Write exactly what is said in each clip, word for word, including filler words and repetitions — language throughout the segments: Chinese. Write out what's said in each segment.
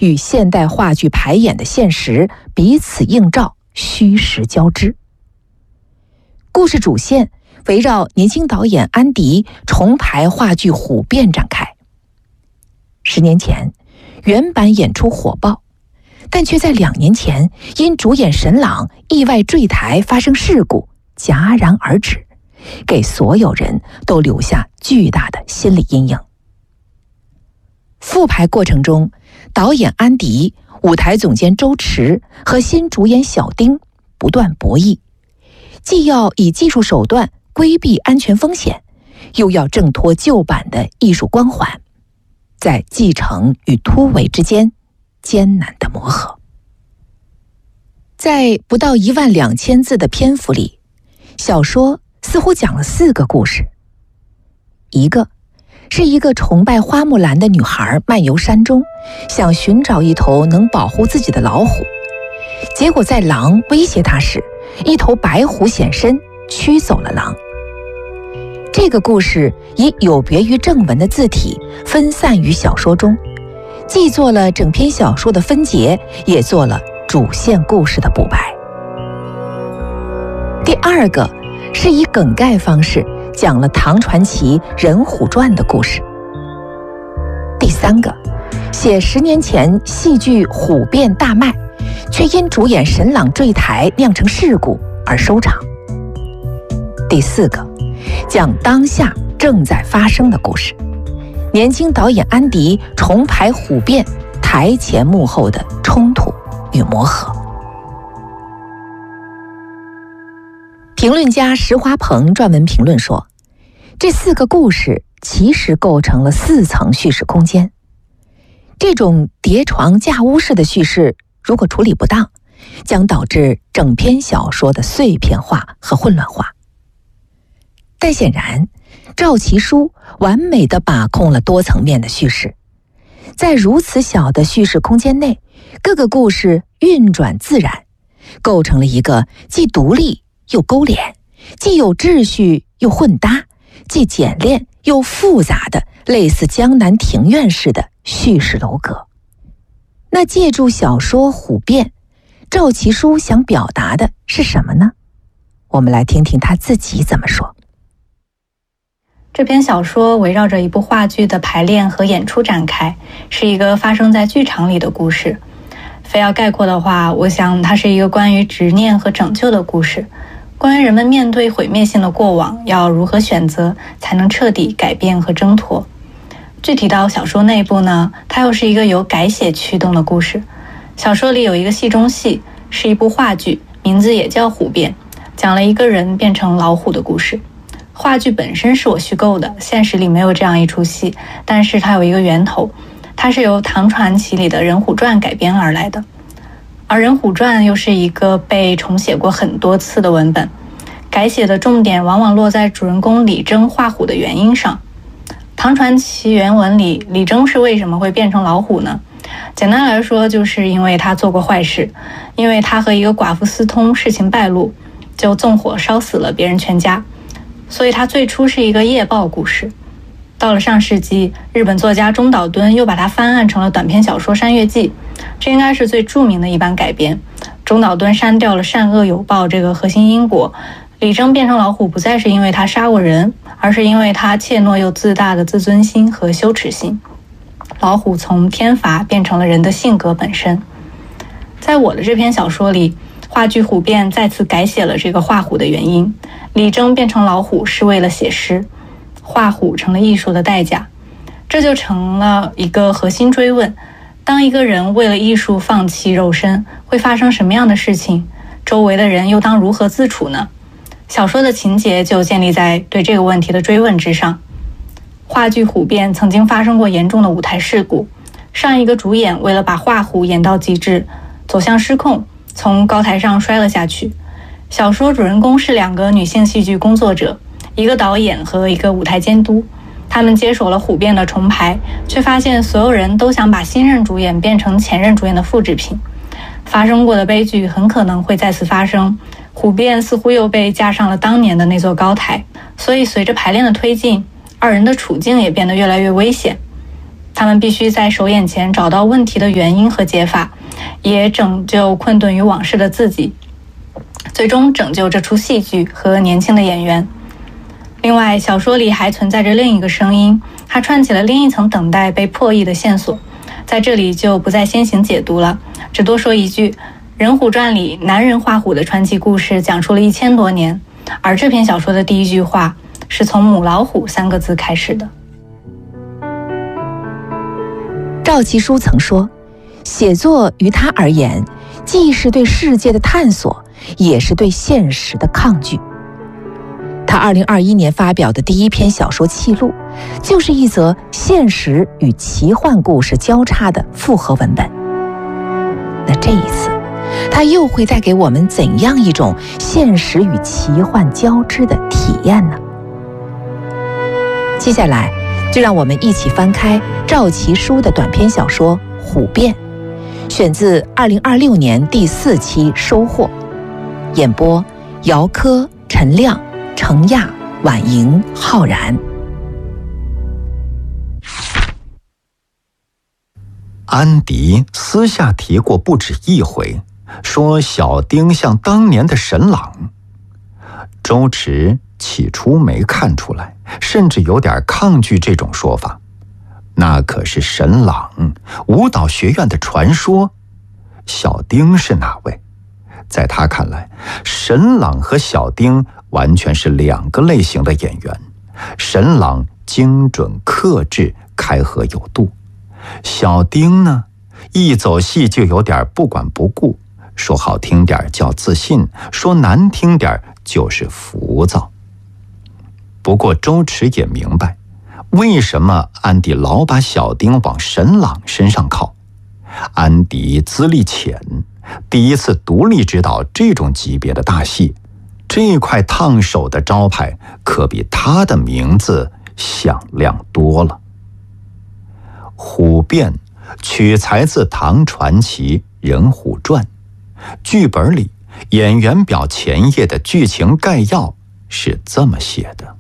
与现代话剧排演的现实彼此映照，虚实交织。故事主线围绕年轻导演安迪重排话剧《虎变》展开。十年前，原版演出火爆，但却在两年前因主演沈朗意外坠台发生事故戛然而止，给所有人都留下巨大的心理阴影。复排过程中，导演安迪、舞台总监周驰和新主演小丁不断博弈，既要以技术手段规避安全风险，又要挣脱旧版的艺术光环，在继承与突围之间艰难的磨合。在不到一万两千字的篇幅里，小说似乎讲了四个故事。一个是一个崇拜花木兰的女孩漫游山中，想寻找一头能保护自己的老虎，结果在狼威胁她时，一头白虎显身驱走了狼。这个故事以有别于正文的字体分散于小说中，既做了整篇小说的分节，也做了主线故事的补白。第二个是以梗概方式讲了唐传奇《人虎传》的故事。第三个写十年前戏剧《虎变》大卖，却因主演沈朗坠台酿成事故而收场。第四个讲当下正在发生的故事，年轻导演安迪重排《虎变》台前幕后的冲突与磨合。评论家石华鹏撰文评论说，这四个故事其实构成了四层叙事空间。这种叠床架屋式的叙事如果处理不当，将导致整篇小说的碎片化和混乱化。但显然，赵其书完美地把控了多层面的叙事，在如此小的叙事空间内，各个故事运转自然，构成了一个既独立又勾连，既有秩序又混搭，既简练又复杂的类似江南庭院式的叙事楼阁。那借助小说《虎变》，赵其书想表达的是什么呢？我们来听听他自己怎么说。 这篇小说围绕着一部话剧的排练和演出展开，是一个发生在剧场里的故事。非要概括的话，我想它是一个关于执念和拯救的故事，关于人们面对毁灭性的过往要如何选择才能彻底改变和挣脱。具体到小说内部呢，它又是一个由改写驱动的故事。小说里有一个戏中戏，是一部话剧，名字也叫《虎变》，讲了一个人变成老虎的故事。话剧本身是我虚构的，现实里没有这样一出戏，但是它有一个源头，它是由唐传奇里的《人虎传》改编而来的。而《人虎传》又是一个被重写过很多次的文本，改写的重点往往落在主人公李征画虎的原因上。唐传奇原文里，李征是为什么会变成老虎呢？简单来说，就是因为他做过坏事，因为他和一个寡妇私通，事情败露，就纵火烧死了别人全家。所以它最初是一个夜报故事。到了上世纪，日本作家中岛敦又把它翻案成了短篇小说《山月记》，这应该是最著名的一版改编。中岛敦删掉了善恶有报这个核心因果，李征变成老虎不再是因为他杀过人，而是因为他怯懦又自大的自尊心和羞耻心。老虎从天罚变成了人的性格本身。在我的这篇小说里，话剧《虎变》再次改写了这个画虎的原因。李征变成老虎是为了写诗，画虎成了艺术的代价。这就成了一个核心追问：当一个人为了艺术放弃肉身，会发生什么样的事情？周围的人又当如何自处呢？小说的情节就建立在对这个问题的追问之上。话剧《虎变》曾经发生过严重的舞台事故，上一个主演为了把画虎演到极致，走向失控，从高台上摔了下去。小说主人公是两个女性戏剧工作者，一个导演和一个舞台监督。他们接手了《虎变》的重排，却发现所有人都想把新任主演变成前任主演的复制品。发生过的悲剧很可能会再次发生，《虎变》似乎又被架上了当年的那座高台，所以随着排练的推进，二人的处境也变得越来越危险。 他们必须在手眼前找到问题的原因和解法，也拯救困顿于往事的自己，最终拯救这出戏剧和年轻的演员。另外，小说里还存在着另一个声音，它串起了另一层等待被破译的线索，在这里就不再先行解读了，只多说一句，《人虎传》里男人画虎的传奇故事讲述了一千多年，而这篇小说的第一句话是从母老虎三个字开始的。 赵其书曾说，写作于他而言，既是对世界的探索，也是对现实的抗拒。他二零二一年发表的第一篇小说《契录》，就是一则现实与奇幻故事交叉的复合文本。那这一次，他又会带给我们怎样一种现实与奇幻交织的体验呢？接下来，就让我们一起翻开赵其书的短篇小说《虎变》，选自二零二六年第四期《收获》，演播姚科、陈亮、程亚、婉莹、浩然。 安迪私下提过不止一回，说小丁像当年的沈朗。周驰起初没看出来，甚至有点抗拒这种说法。那可是沈朗，舞蹈学院的传说。小丁是哪位？在他看来，沈朗和小丁完全是两个类型的演员。沈朗精准克制，开合有度。小丁呢，一走戏就有点不管不顾，说好听点叫自信，说难听点就是浮躁。不过周驰也明白，为什么安迪老把小丁往沈朗身上靠。安迪资历浅，第一次独立指导这种级别的大戏，这块烫手的招牌可比他的名字响亮多了。虎变取材自唐传奇《人虎传》，剧本里演员表前页的剧情概要是这么写的：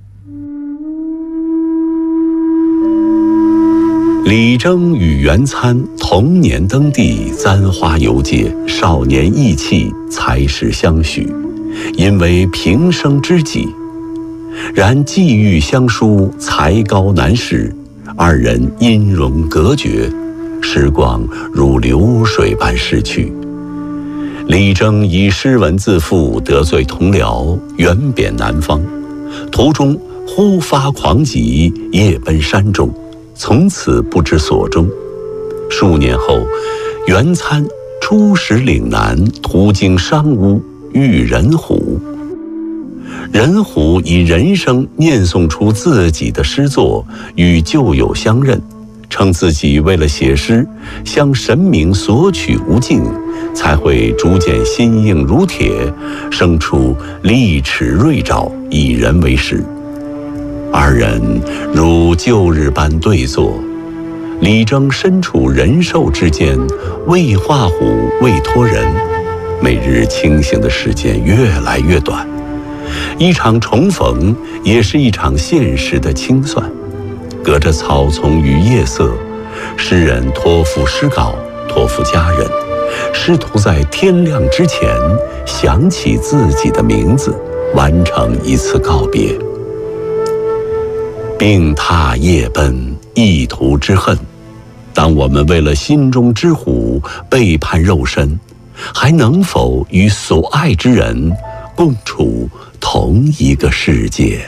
李征与袁参同年登第，簪花游街，少年意气，才识相许，因为平生知己。然际遇相疏，才高难识，二人音容隔绝，时光如流水般逝去。李征以诗文自负，得罪同僚，远贬南方，途中忽发狂疾，夜奔山中，从此不知所终。数年后，袁参出使岭南，途经商屋，遇人虎。人虎以人声念诵出自己的诗作，与旧友相认，称自己为了写诗，向神明索取无尽，才会逐渐心硬如铁，生出利齿锐爪，以人为食。二人如旧日般对坐，李征身处人兽之间，未画虎，未托人，每日清醒的时间越来越短。一场重逢，也是一场现实的清算。隔着草丛与夜色，诗人托付诗稿，托付家人，试图在天亮之前想起自己的名字，完成一次告别。病榻夜奔，一途之恨。当我们为了心中之虎背叛肉身，还能否与所爱之人共处同一个世界？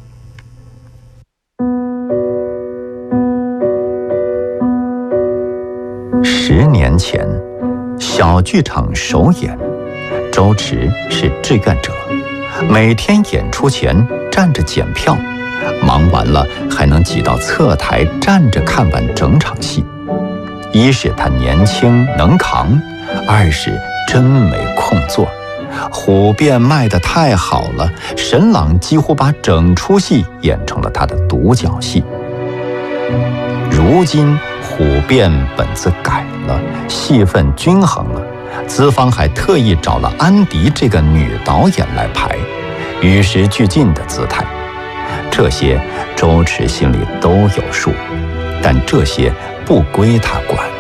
十年前，小剧场首演，周驰是志愿者，每天演出前站着检票，忙完了还能挤到侧台站着看完整场戏。一是他年轻能扛，二是真没空座。虎变卖得太好了，沈朗几乎把整出戏演成了他的独角戏。如今虎变本子改了，戏份均衡了，资方还特意找了安迪这个女导演来排，与时俱进的姿态。这些周驰心里都有数， 但这些不归他管。